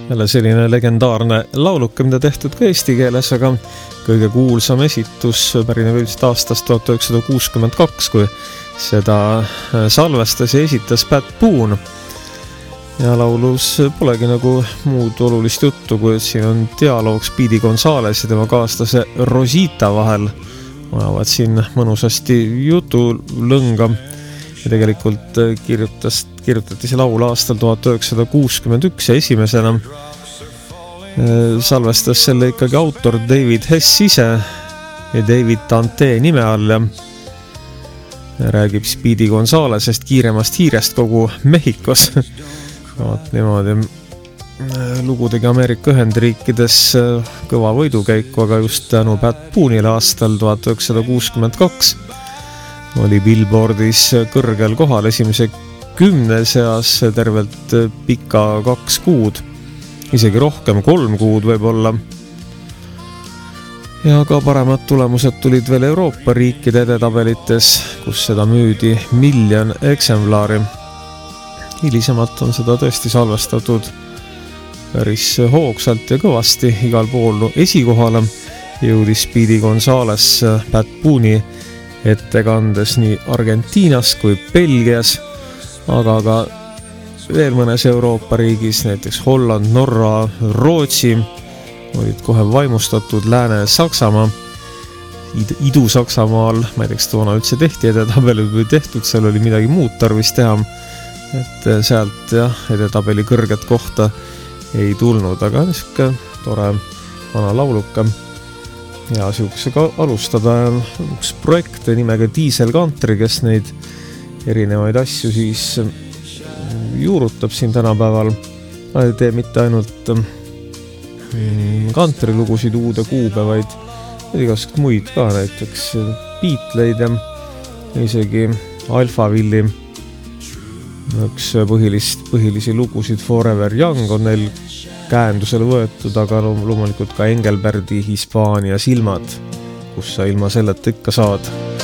Jälle selline legendaarne lauluke, mida tehtud ka eesti keeles, aga kõige kuulsam esitus pärineb vist aastast 1962, kui seda salvestas ja esitas Pat Boone. Ja laulus polegi nagu muud olulist juttu, kui siin on dialoog Speedy Gonzales ja tema kaaslase Rosita vahel. Ajavad siin mõnusasti jutulõnga ja tegelikult kirjutati see laul aastal 1961 ja esimesena salvestas selle ikkagi autor David Hess ise ja David Dante nime all ja räägib Speedy Gonzalesest kiiremast hiirest kogu Mehhikos. Niimoodi lugu tegi Ameerika Ühendriikides kõva võidukäiku, aga just tänu Pat Boone'ile aastal 1962 oli Billboardis kõrgel kohal esimese 10 seas tervelt pika 2 kuud, isegi rohkem 3 kuud võib-olla. Ja ka paremad tulemused tulid veel Euroopa riikide edetabelites, kus seda müüdi 1 miljon eksemplari. Hilisemalt on seda tõesti salvestatud päris hoogsalt ja kõvasti igal pool esikohale jõudis Speedy Gonzales Pat Boone'i ettekandes nii Argentiinas kui Belgias, aga ka veel mõnes Euroopa riigis, näiteks Holland, Norra, Rootsi olid kohe vaimustatud. Lääne-Saksamaa, Idu-Saksamaal, ma ei teaks, toona üldse tehti edetabeli või tehtud, seal oli midagi muud tarvis teha, et sealt edetabeli kõrget kohta ei tulnud, aga niisugune tore vana lauluka. Ja siuksega alustada üks projekt nimega Diesel Country, kes neid erinevaid asju siis juurutab siin tänapäeval. Ei tee mitte ainult country lugusid uude kuube, vaid igasuguseid muid ka, näiteks Beatleid ja isegi Alphavilli. Üks põhilisi lugusid Forever Young on neil käendusele võetud, aga loomulikult ka Engelberti Hispaania silmad, kus sa ilma selleta ikka saad.